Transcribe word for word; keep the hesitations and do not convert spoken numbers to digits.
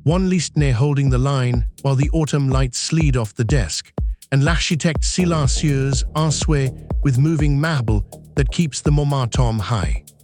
one listener holding the line while the autumn lights slid off the desk, and l'architecte silencieuse en souhait with moving marble that keeps the momentum high.